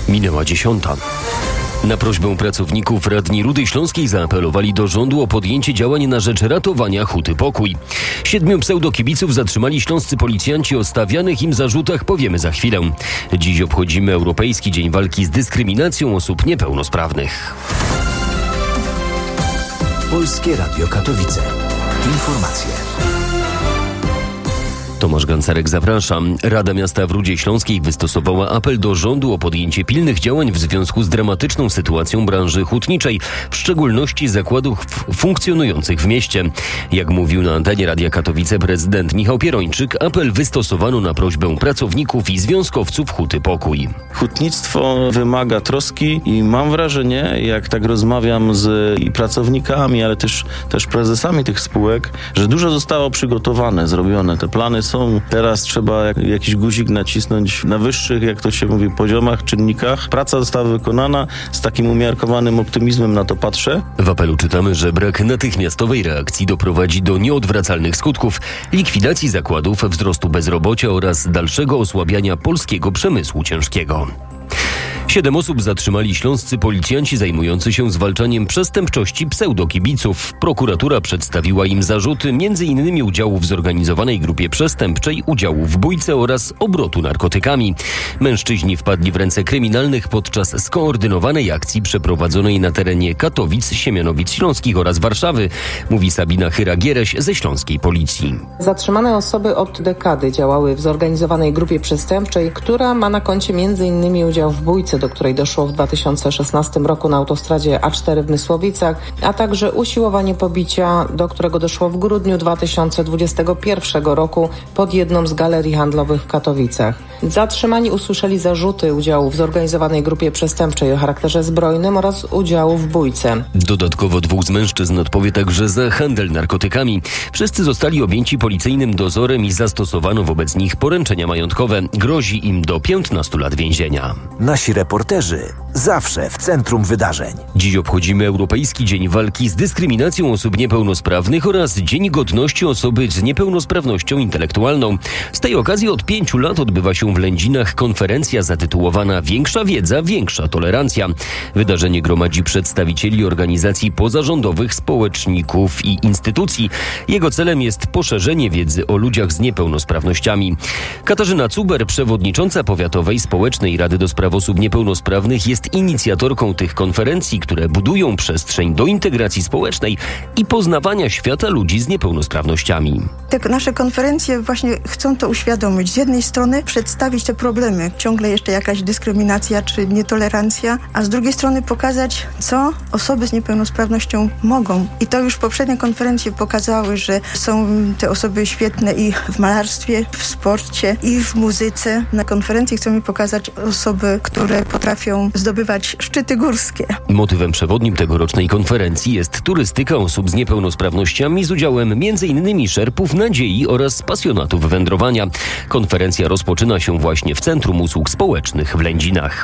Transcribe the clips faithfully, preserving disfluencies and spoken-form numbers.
Minęła dziesiąta. Na prośbę pracowników radni Rudy Śląskiej zaapelowali do rządu o podjęcie działań na rzecz ratowania Huty Pokój. Siedmiu pseudokibiców zatrzymali śląscy policjanci o stawianych im zarzutach, powiemy za chwilę. Dziś obchodzimy Europejski Dzień Walki z Dyskryminacją Osób Niepełnosprawnych. Polskie Radio Katowice. Informacje. Tomasz Gancarek, zapraszam. Rada Miasta w Rudzie Śląskiej wystosowała apel do rządu o podjęcie pilnych działań w związku z dramatyczną sytuacją branży hutniczej, w szczególności zakładów funkcjonujących w mieście. Jak mówił na antenie Radia Katowice prezydent Michał Pierończyk, apel wystosowano na prośbę pracowników i związkowców Huty Pokój. Hutnictwo wymaga troski i mam wrażenie, jak tak rozmawiam z i pracownikami, ale też, też prezesami tych spółek, że dużo zostało przygotowane, zrobione. Te plany są. Teraz trzeba jak, jakiś guzik nacisnąć na wyższych, jak to się mówi, poziomach, czynnikach. Praca została wykonana. Z takim umiarkowanym optymizmem na to patrzę. W apelu czytamy, że brak natychmiastowej reakcji doprowadzi do nieodwracalnych skutków, likwidacji zakładów, wzrostu bezrobocia oraz dalszego osłabiania polskiego przemysłu ciężkiego. Siedem osób zatrzymali śląscy policjanci zajmujący się zwalczaniem przestępczości pseudokibiców. Prokuratura przedstawiła im zarzuty między innymi udziału w zorganizowanej grupie przestępczej, udziału w bójce oraz obrotu narkotykami. Mężczyźni wpadli w ręce kryminalnych podczas skoordynowanej akcji przeprowadzonej na terenie Katowic, Siemianowic Śląskich oraz Warszawy, mówi Sabina Chyra-Giereś ze śląskiej policji. Zatrzymane osoby od dekady działały w zorganizowanej grupie przestępczej, która ma na koncie między innymi udział w bójce, do której doszło w dwa tysiące szesnastym roku na autostradzie A cztery w Mysłowicach, a także usiłowanie pobicia, do którego doszło w grudniu dwa tysiące dwudziestego pierwszego roku pod jedną z galerii handlowych w Katowicach. Zatrzymani usłyszeli zarzuty udziału w zorganizowanej grupie przestępczej o charakterze zbrojnym oraz udziału w bójce. Dodatkowo dwóch z mężczyzn odpowie także za handel narkotykami. Wszyscy zostali objęci policyjnym dozorem i zastosowano wobec nich poręczenia majątkowe. Grozi im do piętnastu lat więzienia. Nasi reporterzy zawsze w centrum wydarzeń. Dziś obchodzimy Europejski Dzień Walki z Dyskryminacją Osób Niepełnosprawnych oraz Dzień Godności Osoby z Niepełnosprawnością Intelektualną. Z tej okazji od pięciu lat odbywa się w Lędzinach konferencja zatytułowana Większa wiedza, większa tolerancja. Wydarzenie gromadzi przedstawicieli organizacji pozarządowych, społeczników i instytucji. Jego celem jest poszerzenie wiedzy o ludziach z niepełnosprawnościami. Katarzyna Cuber, przewodnicząca Powiatowej Społecznej Rady do Spraw Osób Niepełnosprawnych, jest inicjatorką tych konferencji, które budują przestrzeń do integracji społecznej i poznawania świata ludzi z niepełnosprawnościami. Te nasze konferencje właśnie chcą to uświadomić. Z jednej strony przedstawić te problemy, ciągle jeszcze jakaś dyskryminacja czy nietolerancja, a z drugiej strony pokazać, co osoby z niepełnosprawnością mogą. I to już poprzednie konferencje pokazały, że są te osoby świetne i w malarstwie, w sporcie i w muzyce. Na konferencji chcemy pokazać osoby, które potrafią zdobywać szczyty górskie. Motywem przewodnim tegorocznej konferencji jest turystyka osób z niepełnosprawnościami z udziałem między innymi szerpów nadziei oraz pasjonatów wędrowania. Konferencja rozpoczyna się właśnie w Centrum Usług Społecznych w Lędzinach.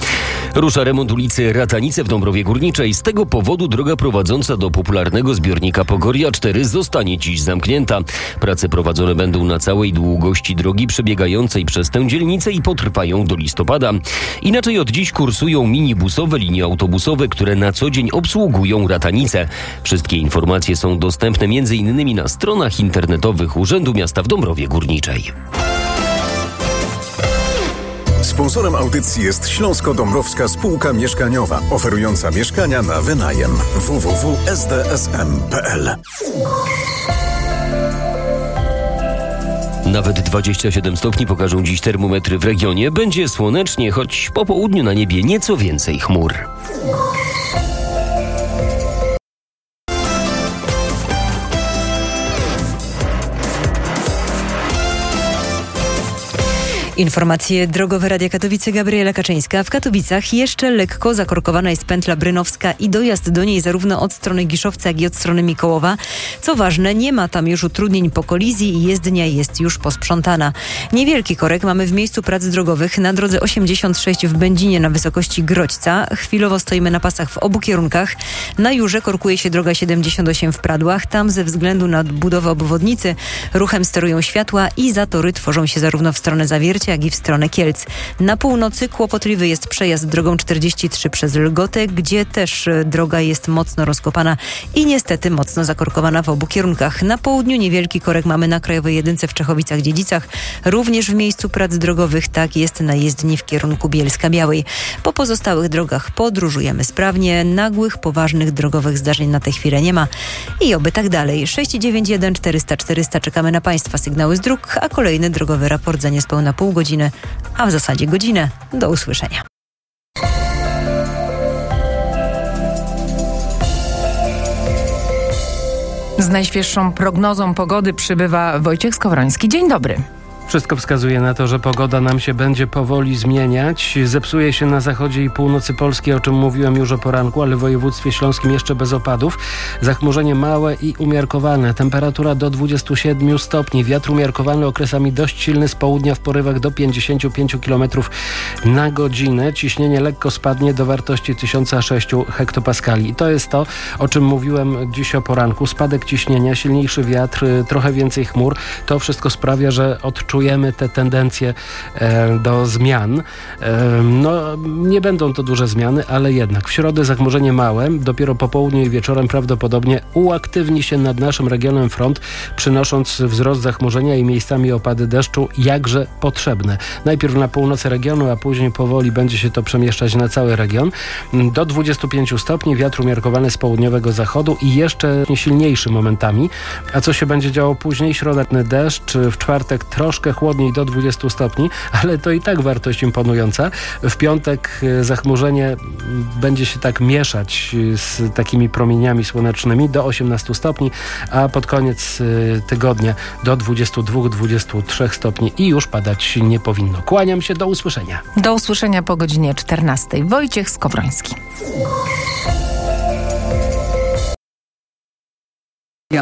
Rusza remont ulicy Ratanice w Dąbrowie Górniczej. Z tego powodu droga prowadząca do popularnego zbiornika Pogoria cztery zostanie dziś zamknięta. Prace prowadzone będą na całej długości drogi przebiegającej przez tę dzielnicę i potrwają do listopada. Inaczej od dziś kursują minibusowe linie autobusowe, które na co dzień obsługują Ratanicę. Wszystkie informacje są dostępne między innymi na stronach internetowych Urzędu Miasta w Dąbrowie Górniczej. Sponsorem audycji jest Śląsko-Dąbrowska Spółka Mieszkaniowa, oferująca mieszkania na wynajem. w w w kropka s d s m kropka p l. Nawet dwadzieścia siedem stopni pokażą dziś termometry w regionie. Będzie słonecznie, choć po południu na niebie nieco więcej chmur. Informacje drogowe Radia Katowice, Gabriela Kaczyńska. W Katowicach jeszcze lekko zakorkowana jest pętla Brynowska i dojazd do niej zarówno od strony Giszowca, jak i od strony Mikołowa. Co ważne, nie ma tam już utrudnień po kolizji i jezdnia jest już posprzątana. Niewielki korek mamy w miejscu prac drogowych na drodze osiemdziesiąt sześć w Będzinie na wysokości Grodźca. Chwilowo stoimy na pasach w obu kierunkach. Na Jurze korkuje się droga siedemdziesiąt osiem w Pradłach. Tam ze względu na budowę obwodnicy ruchem sterują światła i zatory tworzą się zarówno w stronę Zawiercia, Sopocie, jak i w stronę Kielc. Na północy kłopotliwy jest przejazd drogą czterdzieści trzy przez Lgotę, gdzie też droga jest mocno rozkopana i niestety mocno zakorkowana w obu kierunkach. Na południu niewielki korek mamy na Krajowej Jedynce w Czechowicach-Dziedzicach. Również w miejscu prac drogowych tak jest na jezdni w kierunku Bielska-Białej. Po pozostałych drogach podróżujemy sprawnie. Nagłych, poważnych drogowych zdarzeń na tę chwilę nie ma. I oby tak dalej. sześć dziewięć jeden czterysta czterysta czekamy na Państwa sygnały z dróg, a kolejny drogowy raport za niespełna pół godziny, a w zasadzie godzinę. Do usłyszenia. Z najświeższą prognozą pogody przybywa Wojciech Skowroński. Dzień dobry. Wszystko wskazuje na to, że pogoda nam się będzie powoli zmieniać. Zepsuje się na zachodzie i północy Polski, o czym mówiłem już o poranku, ale w województwie śląskim jeszcze bez opadów. Zachmurzenie małe i umiarkowane. Temperatura do dwudziestu siedmiu stopni. Wiatr umiarkowany, okresami dość silny z południa w porywach do pięćdziesięciu pięciu kilometrów na godzinę. Ciśnienie lekko spadnie do wartości tysiąc sześć hektopaskali. I to jest to, o czym mówiłem dziś o poranku. Spadek ciśnienia, silniejszy wiatr, trochę więcej chmur. To wszystko sprawia, że odczuwamy Czujemy te tendencje e, do zmian. E, no, nie będą to duże zmiany, ale jednak w środę zachmurzenie małe, dopiero po południu i wieczorem prawdopodobnie uaktywni się nad naszym regionem front, przynosząc wzrost zachmurzenia i miejscami opady deszczu, jakże potrzebne. Najpierw na północy regionu, a później powoli będzie się to przemieszczać na cały region. Do dwudziestu pięciu stopni, wiatr umiarkowany z południowego zachodu i jeszcze silniejszy momentami. A co się będzie działo później? Środeczny deszcz, w czwartek troszkę chłodniej do dwudziestu stopni, ale to i tak wartość imponująca. W piątek zachmurzenie będzie się tak mieszać z takimi promieniami słonecznymi do osiemnastu stopni, a pod koniec tygodnia do dwudziestu dwóch do dwudziestu trzech stopni i już padać nie powinno. Kłaniam się, do usłyszenia. Do usłyszenia po godzinie czternastej. Wojciech Skowroński. Ja.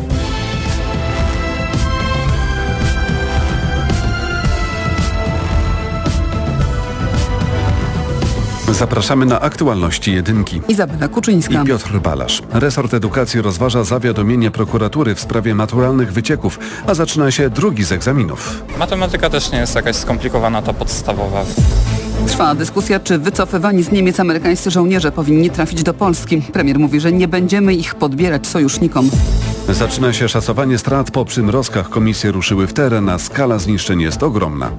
Zapraszamy na aktualności jedynki. Izabela Kuczyńska i Piotr Balasz. Resort Edukacji rozważa zawiadomienie prokuratury w sprawie maturalnych wycieków, a zaczyna się drugi z egzaminów. Matematyka też nie jest jakaś skomplikowana, ta podstawowa. Trwa dyskusja, czy wycofywani z Niemiec amerykańscy żołnierze powinni trafić do Polski. Premier mówi, że nie będziemy ich podbierać sojusznikom. Zaczyna się szacowanie strat po przymrozkach. Komisje ruszyły w teren, a skala zniszczeń jest ogromna.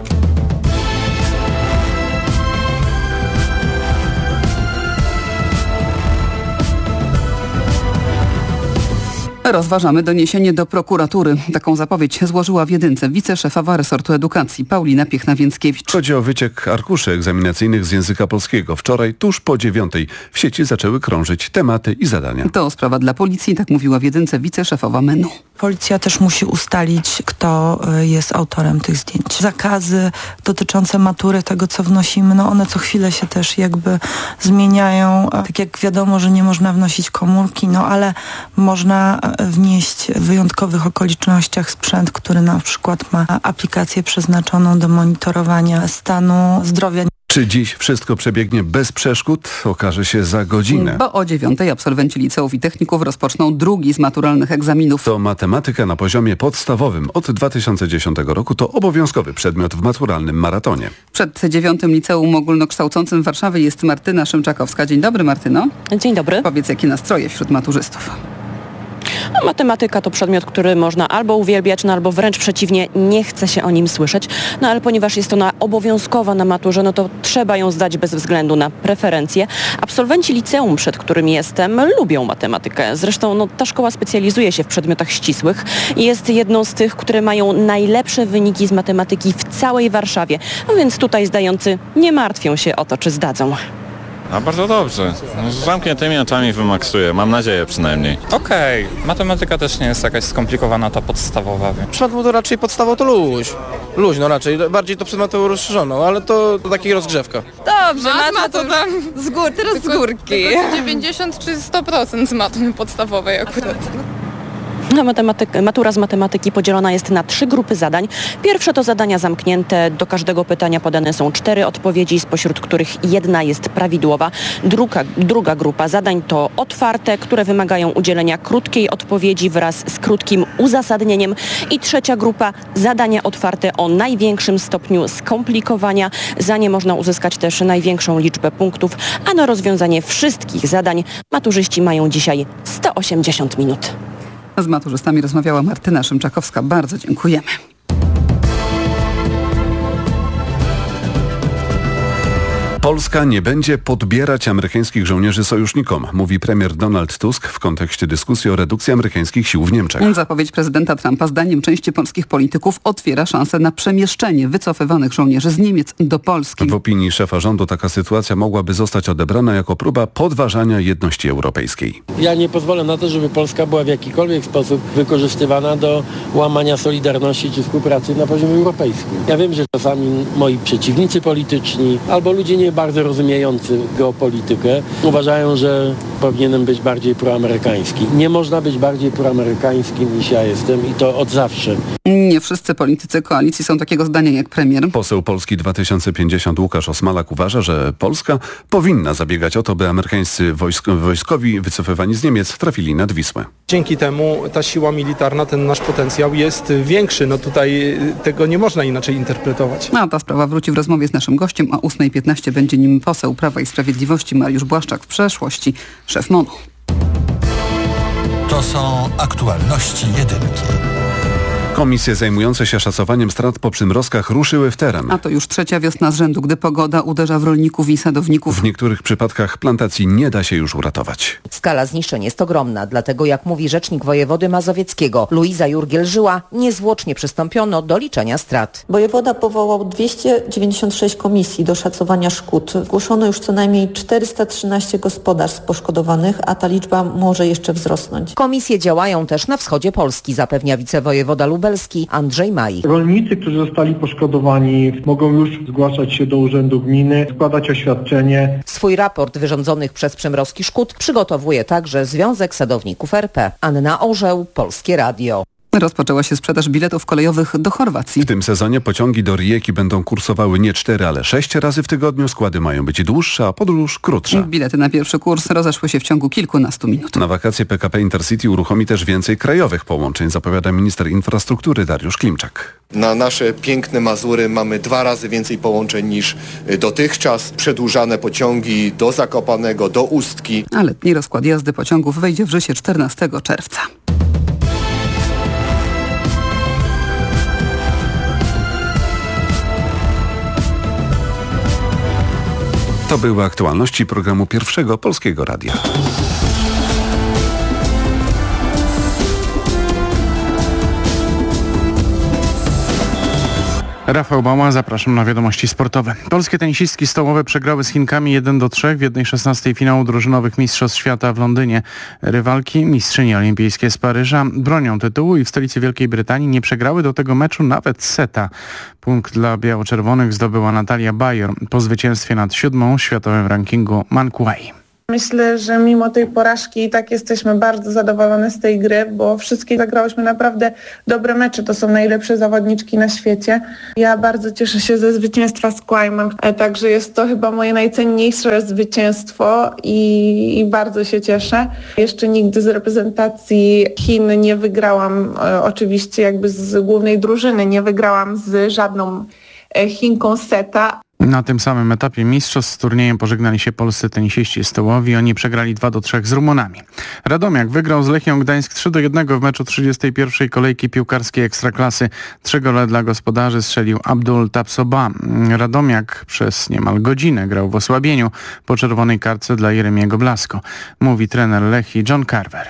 Rozważamy doniesienie do prokuratury. Taką zapowiedź złożyła w jedynce wiceszefowa resortu edukacji Paulina Piechna-Więckiewicz. Chodzi o wyciek arkuszy egzaminacyjnych z języka polskiego. Wczoraj, tuż po dziewiątej, w sieci zaczęły krążyć tematy i zadania. To sprawa dla policji, tak mówiła w jedynce wiceszefowa Menu. Policja też musi ustalić, kto jest autorem tych zdjęć. Zakazy dotyczące matury, tego co wnosimy, no one co chwilę się też jakby zmieniają. Tak jak wiadomo, że nie można wnosić komórki, no ale można wnieść w wyjątkowych okolicznościach sprzęt, który na przykład ma aplikację przeznaczoną do monitorowania stanu zdrowia. Czy dziś wszystko przebiegnie bez przeszkód? Okaże się za godzinę. Bo o dziewiątej absolwenci liceów i techników rozpoczną drugi z maturalnych egzaminów. To matematyka na poziomie podstawowym. Od dwa tysiące dziesiątego roku to obowiązkowy przedmiot w maturalnym maratonie. Przed dziewiątym Liceum Ogólnokształcącym w Warszawie jest Martyna Szymczakowska. Dzień dobry, Martyno. Dzień dobry. Powiedz, jakie nastroje wśród maturzystów? No, matematyka to przedmiot, który można albo uwielbiać, no albo wręcz przeciwnie, nie chce się o nim słyszeć. No ale ponieważ jest ona obowiązkowa na maturze, no to trzeba ją zdać bez względu na preferencje. Absolwenci liceum, przed którym jestem, lubią matematykę. Zresztą no, ta szkoła specjalizuje się w przedmiotach ścisłych i jest jedną z tych, które mają najlepsze wyniki z matematyki w całej Warszawie. No więc tutaj zdający nie martwią się o to, czy zdadzą. A bardzo dobrze. Z zamkniętymi oczami wymaksuję, mam nadzieję przynajmniej. Okej, okay. Matematyka też nie jest jakaś skomplikowana, ta podstawowa. W przypadku to raczej podstawą to luź. Luźno raczej, bardziej to przedmiotu rozszerzono, ale to, to taka rozgrzewka. Dobrze, matma to tam z gór, teraz tylko, z górki. Tylko dziewięćdziesiąt czy sto procent z matmy podstawowej akurat. Matematyk, matura z matematyki podzielona jest na trzy grupy zadań. Pierwsze to zadania zamknięte. Do każdego pytania podane są cztery odpowiedzi, spośród których jedna jest prawidłowa. Druga, druga grupa zadań to otwarte, które wymagają udzielenia krótkiej odpowiedzi wraz z krótkim uzasadnieniem. I trzecia grupa zadania otwarte o największym stopniu skomplikowania. Za nie można uzyskać też największą liczbę punktów, a na rozwiązanie wszystkich zadań maturzyści mają dzisiaj sto osiemdziesiąt minut. Z maturzystami rozmawiała Martyna Szymczakowska. Bardzo dziękujemy. Polska nie będzie podbierać amerykańskich żołnierzy sojusznikom, mówi premier Donald Tusk w kontekście dyskusji o redukcji amerykańskich sił w Niemczech. Zapowiedź prezydenta Trumpa zdaniem części polskich polityków otwiera szansę na przemieszczenie wycofywanych żołnierzy z Niemiec do Polski. W opinii szefa rządu taka sytuacja mogłaby zostać odebrana jako próba podważania jedności europejskiej. Ja nie pozwolę na to, żeby Polska była w jakikolwiek sposób wykorzystywana do łamania solidarności czy współpracy na poziomie europejskim. Ja wiem, że czasami moi przeciwnicy polityczni albo ludzie nie bardzo rozumiejący geopolitykę uważają, że powinienem być bardziej proamerykański. Nie można być bardziej proamerykańskim niż ja jestem i to od zawsze. Nie wszyscy politycy koalicji są takiego zdania jak premier. Poseł Polski dwa tysiące pięćdziesiąt Łukasz Osmalak uważa, że Polska powinna zabiegać o to, by amerykańscy wojsk, wojskowi wycofywani z Niemiec trafili nad Wisłę. Dzięki temu ta siła militarna, ten nasz potencjał jest większy. No tutaj tego nie można inaczej interpretować. A ta sprawa wróci w rozmowie z naszym gościem. O ósma piętnaście będzie nim poseł Prawa i Sprawiedliwości Mariusz Błaszczak, w przeszłości szef M O N-u. To są aktualności jedynki. Komisje zajmujące się szacowaniem strat po przymrozkach ruszyły w teren. A to już trzecia wiosna z rzędu, gdy pogoda uderza w rolników i sadowników. W niektórych przypadkach plantacji nie da się już uratować. Skala zniszczeń jest ogromna, dlatego jak mówi rzecznik wojewody mazowieckiego Luiza Jurgiel-Żyła, niezwłocznie przystąpiono do liczenia strat. Wojewoda powołał dwieście dziewięćdziesiąt sześć komisji do szacowania szkód. Zgłoszono już co najmniej czterysta trzynaście gospodarstw poszkodowanych, a ta liczba może jeszcze wzrosnąć. Komisje działają też na wschodzie Polski, zapewnia wicewojewoda lubelski Andrzej Maj. Rolnicy, którzy zostali poszkodowani, mogą już zgłaszać się do urzędu gminy, składać oświadczenie. Swój raport wyrządzonych przez przymrozki szkód przygotowuje także Związek Sadowników R P. Anna Orzeł, Polskie Radio. Rozpoczęła się sprzedaż biletów kolejowych do Chorwacji. W tym sezonie pociągi do Rijeki będą kursowały nie cztery, ale sześć razy w tygodniu. Składy mają być dłuższe, a podróż krótsza. Bilety na pierwszy kurs rozeszły się w ciągu kilkunastu minut. Na wakacje P K P Intercity uruchomi też więcej krajowych połączeń, zapowiada minister infrastruktury Dariusz Klimczak. Na nasze piękne Mazury mamy dwa razy więcej połączeń niż dotychczas. Przedłużane pociągi do Zakopanego, do Ustki. A letni rozkład jazdy pociągów wejdzie w życie czternastego czerwca. To były aktualności programu Pierwszego Polskiego Radia. Rafał Bała, zapraszam na wiadomości sportowe. Polskie tenisistki stołowe przegrały z Chinkami jeden do trzech w jednej szesnastej finału drużynowych Mistrzostw Świata w Londynie. Rywalki, mistrzynie olimpijskie z Paryża, bronią tytułu i w stolicy Wielkiej Brytanii nie przegrały do tego meczu nawet seta. Punkt dla biało-czerwonych zdobyła Natalia Bajor po zwycięstwie nad siódmą w światowym rankingu Mankuai. Myślę, że mimo tej porażki i tak jesteśmy bardzo zadowolone z tej gry, bo wszystkie zagrałyśmy naprawdę dobre mecze. To są najlepsze zawodniczki na świecie. Ja bardzo cieszę się ze zwycięstwa z Kłajmem, także jest to chyba moje najcenniejsze zwycięstwo i, i bardzo się cieszę. Jeszcze nigdy z reprezentacji Chin nie wygrałam, e, oczywiście jakby z głównej drużyny, nie wygrałam z żadną e, Chinką seta. Na tym samym etapie mistrzostw z turniejem pożegnali się polscy tenisiści stołowi. Oni przegrali dwa do trzech z Rumunami. Radomiak wygrał z Lechią Gdańsk trzy do jednego w meczu trzydziestej pierwszej kolejki piłkarskiej Ekstraklasy. Trzy gole dla gospodarzy strzelił Abdul Tapsoba. Radomiak przez niemal godzinę grał w osłabieniu po czerwonej kartce dla Jeremiego Blasko. Mówi trener Lechii John Carver.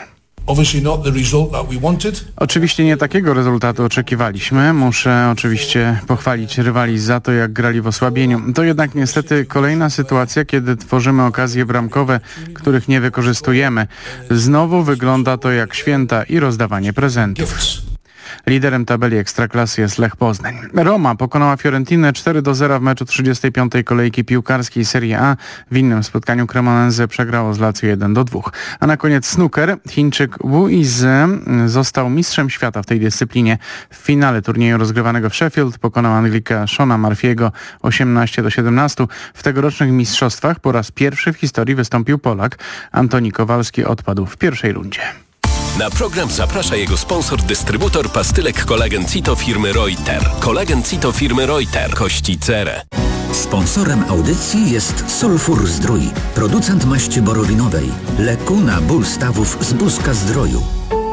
Oczywiście nie takiego rezultatu oczekiwaliśmy. Muszę oczywiście pochwalić rywali za to, jak grali w osłabieniu. To jednak niestety kolejna sytuacja, kiedy tworzymy okazje bramkowe, których nie wykorzystujemy. Znowu wygląda to jak święta i rozdawanie prezentów. Liderem tabeli Ekstraklasy jest Lech Poznań. Roma pokonała Fiorentinę cztery do zera w meczu trzydziestej piątej kolejki piłkarskiej Serie A. W innym spotkaniu Cremonese przegrało z Lazio jeden do dwóch. A na koniec snooker. Chińczyk Wu Yizhe został mistrzem świata w tej dyscyplinie. W finale turnieju rozgrywanego w Sheffield pokonał Anglika Shona Murphy'ego osiemnaście do siedemnastu. W tegorocznych mistrzostwach po raz pierwszy w historii wystąpił Polak. Antoni Kowalski odpadł w pierwszej rundzie. Na program zaprasza jego sponsor, dystrybutor pastylek Collagen Cito firmy Reuter. Collagen Cito firmy Reuter. Kości cerę. Sponsorem audycji jest Sulfur Zdrój, producent maści borowinowej, leku na ból stawów z Buzka Zdroju.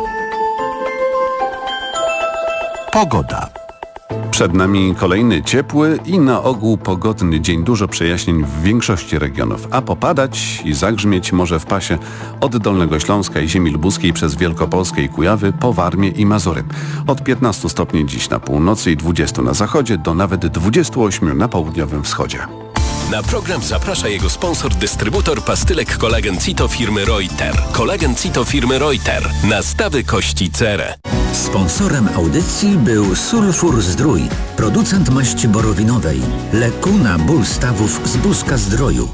Pogoda. Przed nami kolejny ciepły i na ogół pogodny dzień. Dużo przejaśnień w większości regionów, a popadać i zagrzmieć może w pasie od Dolnego Śląska i ziemi lubuskiej przez Wielkopolskę i Kujawy po Warmię i Mazury. Od piętnastu stopni dziś na północy i dwudziestu na zachodzie do nawet dwudziestu ośmiu na południowym wschodzie. Na program zaprasza jego sponsor, dystrybutor pastylek Collagen Cito firmy Reuter. Collagen Cito firmy Reuter. Nastawy kości cerę. Sponsorem audycji był Sulfur Zdrój, producent maści borowinowej, leku na ból stawów z Buzka Zdroju.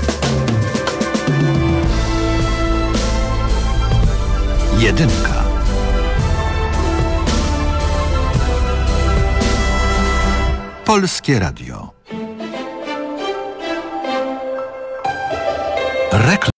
Jedynka. Polskie Radio. Reklam.